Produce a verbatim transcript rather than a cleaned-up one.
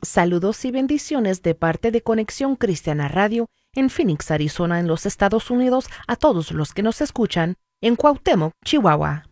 Saludos y bendiciones de parte de Conexión Cristiana Radio en Phoenix, Arizona, en los Estados Unidos, a todos los que nos escuchan en Cuauhtémoc, Chihuahua.